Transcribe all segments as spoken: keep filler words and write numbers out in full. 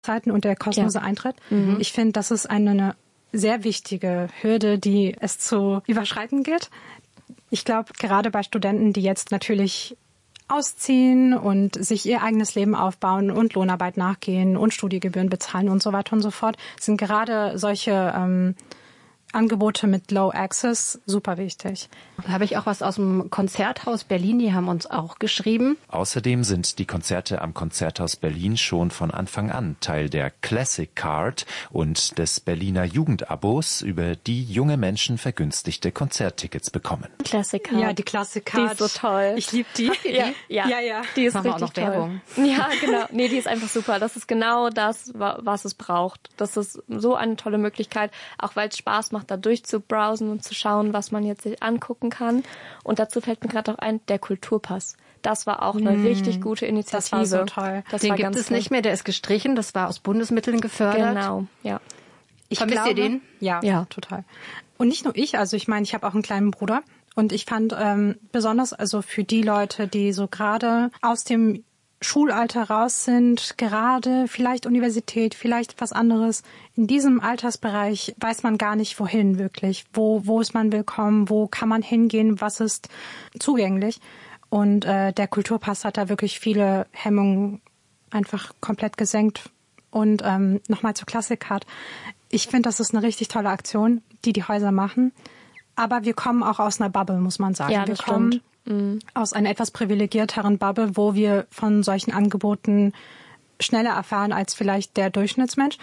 Zeiten und der kostenlose ja. Eintritt. Mhm. Ich finde, das ist eine, eine sehr wichtige Hürde, die es zu überschreiten gilt. Ich glaube, gerade bei Studenten, die jetzt natürlich ausziehen und sich ihr eigenes Leben aufbauen und Lohnarbeit nachgehen und Studiegebühren bezahlen und so weiter und so fort, sind gerade solche ähm, Angebote mit Low Access super wichtig. Da habe ich auch was aus dem Konzerthaus Berlin, die haben uns auch geschrieben. Außerdem sind die Konzerte am Konzerthaus Berlin schon von Anfang an Teil der Classic Card und des Berliner Jugendabos, über die junge Menschen vergünstigte Konzerttickets bekommen. Classic Card. Ja, die Classic Card. Die ist so toll. Ich liebe die. Ja, ja, ja, ja. Die ist Machen richtig wir auch noch toll. Werbung. Ja, genau. Nee, die ist einfach super. Das ist genau das, was es braucht. Das ist so eine tolle Möglichkeit, auch weil es Spaß macht, da durchzubrowsen und zu schauen, was man jetzt sich angucken kann. Und dazu fällt mir gerade auch ein, der Kulturpass. Das war auch eine mm, richtig gute Initiative. Das war so toll. Das Den war gibt ganz es toll. nicht mehr, der ist gestrichen, das war aus Bundesmitteln gefördert. Genau, ja. Ich Vermisst glaube, ihr den? Ja, Ja, total. Und nicht nur ich, also ich meine, ich habe auch einen kleinen Bruder und ich fand ähm, besonders also für die Leute, die so gerade aus dem Schulalter raus sind, gerade vielleicht Universität, vielleicht was anderes. In diesem Altersbereich weiß man gar nicht, wohin wirklich. Wo, wo ist man willkommen? Wo kann man hingehen? Was ist zugänglich? Und äh, der Kulturpass hat da wirklich viele Hemmungen einfach komplett gesenkt. Und ähm, nochmal zur Classic Card. Ich finde, das ist eine richtig tolle Aktion, die die Häuser machen. Aber wir kommen auch aus einer Bubble, muss man sagen. Ja, wir das kommen stimmt. Mhm. aus einer etwas privilegierteren Bubble, wo wir von solchen Angeboten schneller erfahren als vielleicht der Durchschnittsmensch.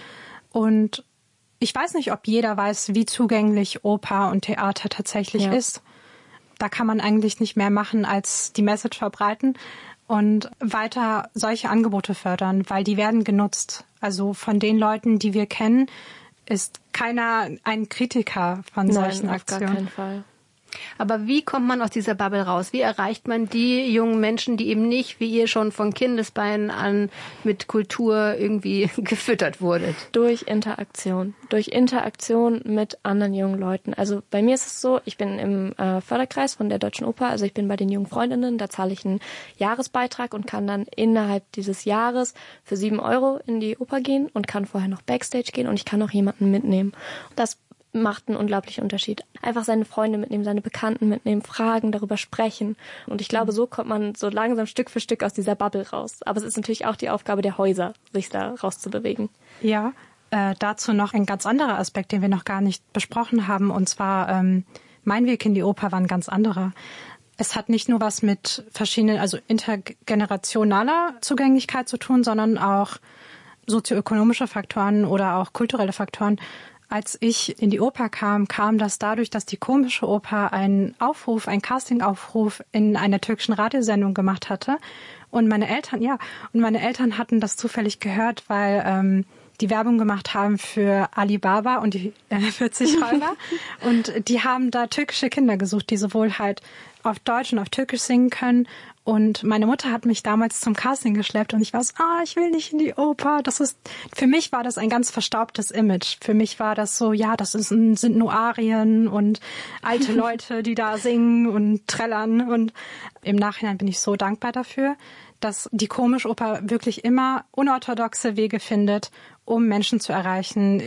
Und ich weiß nicht, ob jeder weiß, wie zugänglich Oper und Theater tatsächlich ja. ist. Da kann man eigentlich nicht mehr machen, als die Message verbreiten und weiter solche Angebote fördern, weil die werden genutzt. Also von den Leuten, die wir kennen, ist keiner ein Kritiker von solchen Nein, auf Aktionen. gar keinen Fall. Aber wie kommt man aus dieser Bubble raus? Wie erreicht man die jungen Menschen, die eben nicht, wie ihr schon von Kindesbeinen an mit Kultur irgendwie gefüttert wurdet? Durch Interaktion. Durch Interaktion mit anderen jungen Leuten. Also bei mir ist es so, ich bin im äh, Förderkreis von der Deutschen Oper, also ich bin bei den jungen Freundinnen, da zahle ich einen Jahresbeitrag und kann dann innerhalb dieses Jahres für sieben Euro in die Oper gehen und kann vorher noch Backstage gehen und ich kann auch jemanden mitnehmen. Das macht einen unglaublichen Unterschied. Einfach seine Freunde mitnehmen, seine Bekannten mitnehmen, fragen, darüber sprechen. Und ich glaube, so kommt man so langsam Stück für Stück aus dieser Bubble raus. Aber es ist natürlich auch die Aufgabe der Häuser, sich da rauszubewegen. Ja, äh, dazu noch ein ganz anderer Aspekt, den wir noch gar nicht besprochen haben. Und zwar, ähm, mein Weg in die Oper war ein ganz anderer. Es hat nicht nur was mit verschiedenen, also intergenerationaler Zugänglichkeit zu tun, sondern auch sozioökonomische Faktoren oder auch kulturelle Faktoren. Als ich in die Oper kam, kam das dadurch, dass die Komische Oper einen Aufruf, einen Castingaufruf in einer türkischen Radiosendung gemacht hatte. Und meine Eltern, ja, und meine Eltern hatten das zufällig gehört, weil ähm, die Werbung gemacht haben für Alibaba und die äh, vierzig Räuber. Und die haben da türkische Kinder gesucht, die sowohl halt auf Deutsch und auf Türkisch singen können. Und meine Mutter hat mich damals zum Casting geschleppt und ich war so, ah, ich will nicht in die Oper. Das ist, für mich war das ein ganz verstaubtes Image. Für mich war das so, ja, das ist, sind nur Arien und alte Leute, die da singen und trällern. Und im Nachhinein bin ich so dankbar dafür, dass die Komischoper wirklich immer unorthodoxe Wege findet, um Menschen zu erreichen.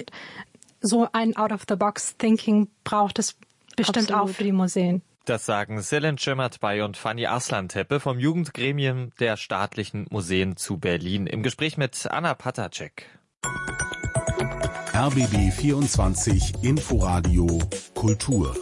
So ein Out-of-the-Box-Thinking braucht es bestimmt Absolut. auch für die Museen. Das sagen Selin Cömertbay und Fanny Arslan-Tepe vom Jugendgremium der staatlichen Museen zu Berlin im Gespräch mit Anna Patacek. R B B vierundzwanzig Inforadio Kultur.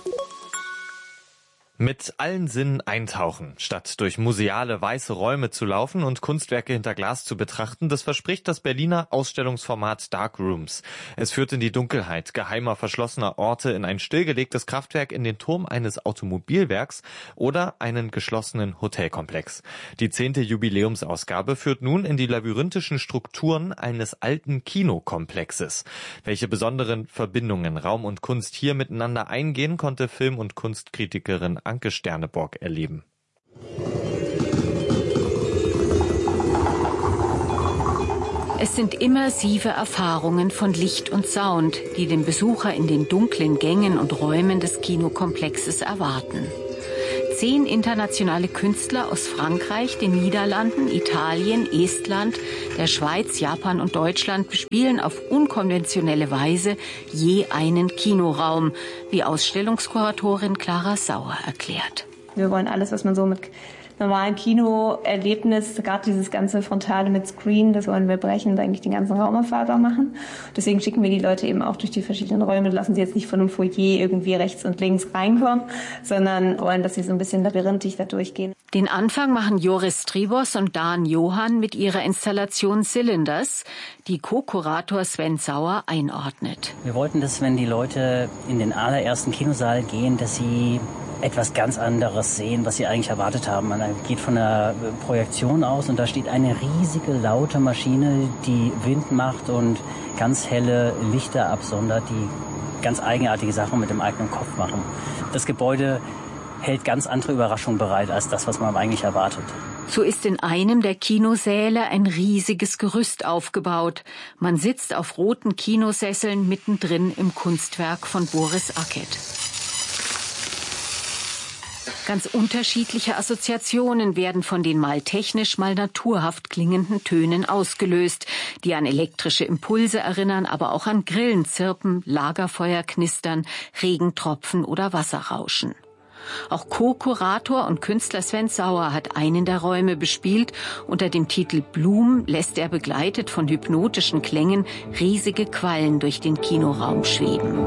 Mit allen Sinnen eintauchen, statt durch museale weiße Räume zu laufen und Kunstwerke hinter Glas zu betrachten, das verspricht das Berliner Ausstellungsformat Dark Rooms. Es führt in die Dunkelheit geheimer, verschlossener Orte, in ein stillgelegtes Kraftwerk, in den Turm eines Automobilwerks oder einen geschlossenen Hotelkomplex. Die zehnte Jubiläumsausgabe führt nun in die labyrinthischen Strukturen eines alten Kinokomplexes. Welche besonderen Verbindungen Raum und Kunst hier miteinander eingehen, konnte Film- und Kunstkritikerin Anke Sterneborg erleben. Es sind immersive Erfahrungen von Licht und Sound, die den Besucher in den dunklen Gängen und Räumen des Kinokomplexes erwarten. Zehn internationale Künstler aus Frankreich, den Niederlanden, Italien, Estland, der Schweiz, Japan und Deutschland bespielen auf unkonventionelle Weise je einen Kinoraum, wie Ausstellungskuratorin Clara Sauer erklärt. Wir wollen alles, was man so mit normalen Kinoerlebnis, gerade dieses ganze Frontale mit Screen, das wollen wir brechen und eigentlich den ganzen Raum erfahrbar machen. Deswegen schicken wir die Leute eben auch durch die verschiedenen Räume, lassen sie jetzt nicht von einem Foyer irgendwie rechts und links reinkommen, sondern wollen, dass sie so ein bisschen labyrinthisch da durchgehen. Den Anfang machen Joris Stribos und Dan Johann mit ihrer Installation Cylinders, die Co-Kurator Sven Sauer einordnet. Wir wollten, dass wenn die Leute in den allerersten Kinosaal gehen, dass sie etwas ganz anderes sehen, was sie eigentlich erwartet haben. Man geht von einer Projektion aus und da steht eine riesige, laute Maschine, die Wind macht und ganz helle Lichter absondert, die ganz eigenartige Sachen mit dem eigenen Kopf machen. Das Gebäude hält ganz andere Überraschungen bereit als das, was man eigentlich erwartet. So ist in einem der Kinosäle ein riesiges Gerüst aufgebaut. Man sitzt auf roten Kinosesseln mittendrin im Kunstwerk von Boris Acket. Ganz unterschiedliche Assoziationen werden von den mal technisch, mal naturhaft klingenden Tönen ausgelöst, die an elektrische Impulse erinnern, aber auch an Grillenzirpen, Lagerfeuerknistern, Regentropfen oder Wasserrauschen. Auch Co-Kurator und Künstler Sven Sauer hat einen der Räume bespielt. Unter dem Titel Bloom lässt er begleitet von hypnotischen Klängen riesige Quallen durch den Kinoraum schweben.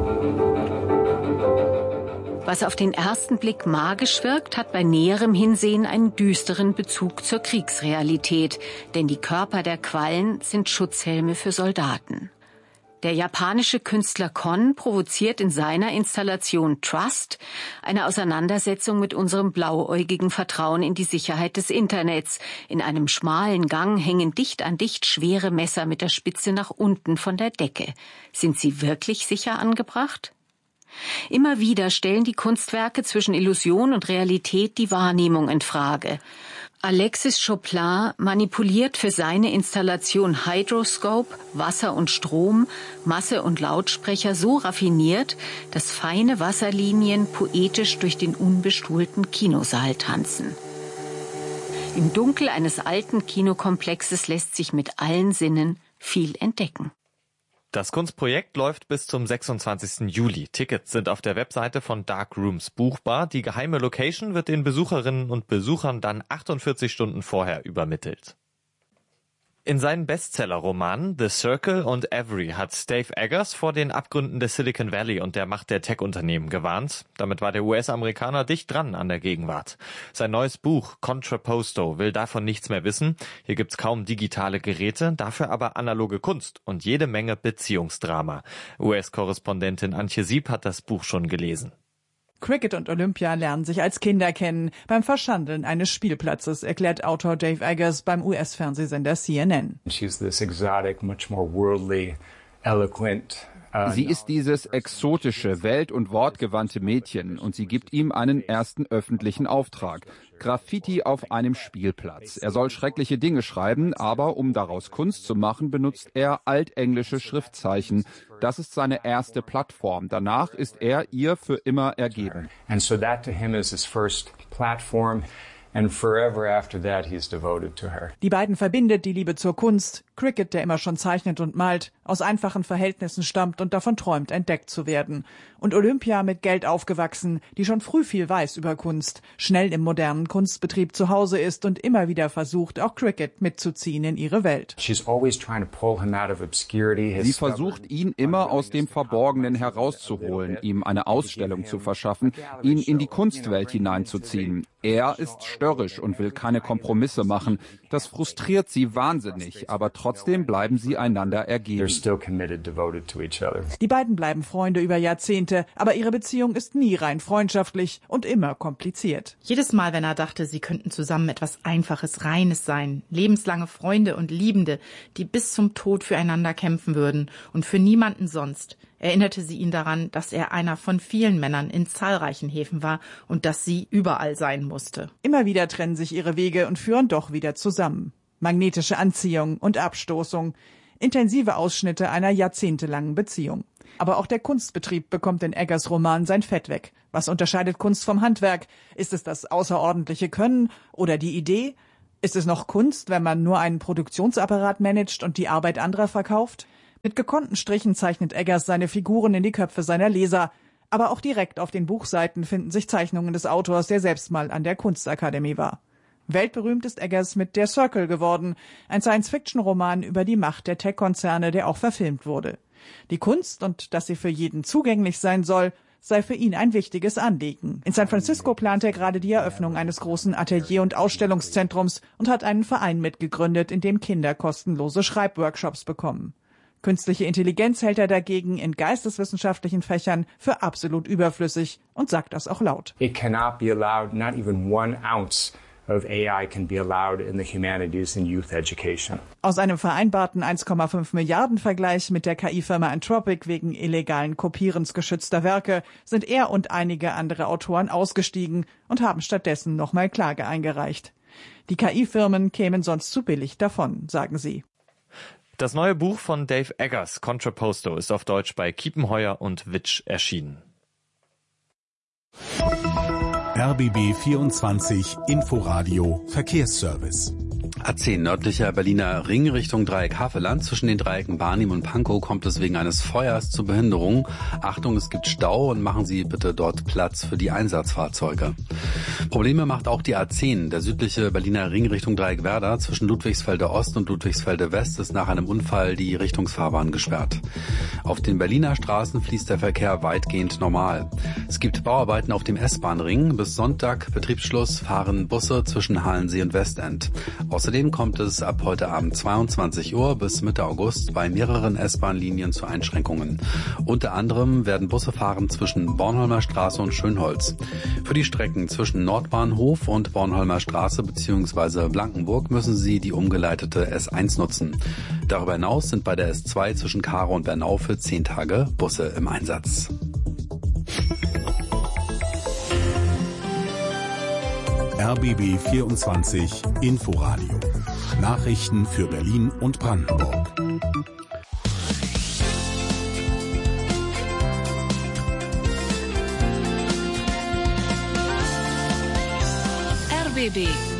Was auf den ersten Blick magisch wirkt, hat bei näherem Hinsehen einen düsteren Bezug zur Kriegsrealität, denn die Körper der Quallen sind Schutzhelme für Soldaten. Der japanische Künstler Kon provoziert in seiner Installation Trust eine Auseinandersetzung mit unserem blauäugigen Vertrauen in die Sicherheit des Internets. In einem schmalen Gang hängen dicht an dicht schwere Messer mit der Spitze nach unten von der Decke. Sind sie wirklich sicher angebracht? Immer wieder stellen die Kunstwerke zwischen Illusion und Realität die Wahrnehmung in Frage. Alexis Choplin manipuliert für seine Installation Hydroscope, Wasser und Strom, Masse und Lautsprecher so raffiniert, dass feine Wasserlinien poetisch durch den unbestuhlten Kinosaal tanzen. Im Dunkel eines alten Kinokomplexes lässt sich mit allen Sinnen viel entdecken. Das Kunstprojekt läuft bis zum sechsundzwanzigsten Juli. Tickets sind auf der Webseite von Dark Rooms buchbar. Die geheime Location wird den Besucherinnen und Besuchern dann achtundvierzig Stunden vorher übermittelt. In seinen Bestseller-Romanen The Circle und Every hat Dave Eggers vor den Abgründen des Silicon Valley und der Macht der Tech-Unternehmen gewarnt. Damit war der U S-Amerikaner dicht dran an der Gegenwart. Sein neues Buch Contrapposto will davon nichts mehr wissen. Hier gibt's kaum digitale Geräte, dafür aber analoge Kunst und jede Menge Beziehungsdrama. U S-Korrespondentin Antje Sieb hat das Buch schon gelesen. Cricket und Olympia lernen sich als Kinder kennen, beim Verschandeln eines Spielplatzes, erklärt Autor Dave Eggers beim U S-Fernsehsender C N N. She's this exotic, much more worldly, eloquent. Sie ist dieses exotische, welt- und wortgewandte Mädchen und sie gibt ihm einen ersten öffentlichen Auftrag. Graffiti auf einem Spielplatz. Er soll schreckliche Dinge schreiben, aber um daraus Kunst zu machen, benutzt er altenglische Schriftzeichen. Das ist seine erste Plattform. Danach ist er ihr für immer ergeben. And so that to him is his first platform. And forever after that, he's devoted to her. Die beiden verbindet die Liebe zur Kunst. Cricket, der immer schon zeichnet und malt, aus einfachen Verhältnissen stammt und davon träumt, entdeckt zu werden. Und Olympia, mit Geld aufgewachsen, die schon früh viel weiß über Kunst, schnell im modernen Kunstbetrieb zu Hause ist und immer wieder versucht, auch Cricket mitzuziehen in ihre Welt. She's always trying to pull him out of obscurity. Sie versucht, ihn immer aus dem Verborgenen herauszuholen, ihm eine Ausstellung zu verschaffen, ihn in die Kunstwelt hineinzuziehen. Er ist störrisch und will keine Kompromisse machen. Das frustriert sie wahnsinnig, aber trotzdem bleiben sie einander ergeben. Die beiden bleiben Freunde über Jahrzehnte, aber ihre Beziehung ist nie rein freundschaftlich und immer kompliziert. Jedes Mal, wenn er dachte, sie könnten zusammen etwas Einfaches, Reines sein, lebenslange Freunde und Liebende, die bis zum Tod füreinander kämpfen würden und für niemanden sonst, erinnerte sie ihn daran, dass er einer von vielen Männern in zahlreichen Häfen war und dass sie überall sein musste. Immer wieder trennen sich ihre Wege und führen doch wieder zusammen. Magnetische Anziehung und Abstoßung. Intensive Ausschnitte einer jahrzehntelangen Beziehung. Aber auch der Kunstbetrieb bekommt in Eggers Roman sein Fett weg. Was unterscheidet Kunst vom Handwerk? Ist es das außerordentliche Können oder die Idee? Ist es noch Kunst, wenn man nur einen Produktionsapparat managt und die Arbeit anderer verkauft? Mit gekonnten Strichen zeichnet Eggers seine Figuren in die Köpfe seiner Leser. Aber auch direkt auf den Buchseiten finden sich Zeichnungen des Autors, der selbst mal an der Kunstakademie war. Weltberühmt ist Eggers mit Der Circle geworden, ein Science-Fiction-Roman über die Macht der Tech-Konzerne, der auch verfilmt wurde. Die Kunst und dass sie für jeden zugänglich sein soll, sei für ihn ein wichtiges Anliegen. In San Francisco plant er gerade die Eröffnung eines großen Atelier- und Ausstellungszentrums und hat einen Verein mitgegründet, in dem Kinder kostenlose Schreibworkshops bekommen. Künstliche Intelligenz hält er dagegen in geisteswissenschaftlichen Fächern für absolut überflüssig und sagt das auch laut. It cannot be allowed, not even one ounce of A I can be allowed in the humanities and youth education. Aus einem vereinbarten eins Komma fünf Milliarden Vergleich mit der K I-Firma Anthropic wegen illegalen Kopierens geschützter Werke sind er und einige andere Autoren ausgestiegen und haben stattdessen nochmal Klage eingereicht. Die K I-Firmen kämen sonst zu billig davon, sagen sie. Das neue Buch von Dave Eggers, Contraposto, ist auf Deutsch bei Kiepenheuer und Witsch erschienen. R B B vierundzwanzig Inforadio Verkehrsservice. A zehn nördlicher Berliner Ring Richtung Dreieck Havelland. Zwischen den Dreiecken Barnim und Pankow kommt es wegen eines Feuers zu Behinderungen. Achtung, es gibt Stau und machen Sie bitte dort Platz für die Einsatzfahrzeuge. Probleme macht auch die A zehn. Der südliche Berliner Ring Richtung Dreieck Werder. Zwischen Ludwigsfelde Ost und Ludwigsfelde West ist nach einem Unfall die Richtungsfahrbahn gesperrt. Auf den Berliner Straßen fließt der Verkehr weitgehend normal. Es gibt Bauarbeiten auf dem S-Bahn-Ring. Bis Sonntag Betriebsschluss fahren Busse zwischen Halensee und Westend. Außerdem kommt es ab heute Abend zweiundzwanzig Uhr bis Mitte August bei mehreren S-Bahn-Linien zu Einschränkungen. Unter anderem werden Busse fahren zwischen Bornholmer Straße und Schönholz. Für die Strecken zwischen Nordbahnhof und Bornholmer Straße bzw. Blankenburg müssen Sie die umgeleitete S eins nutzen. Darüber hinaus sind bei der S zwei zwischen Karow und Bernau für zehn Tage Busse im Einsatz. R B B vierundzwanzig Inforadio. Nachrichten für Berlin und Brandenburg. R B B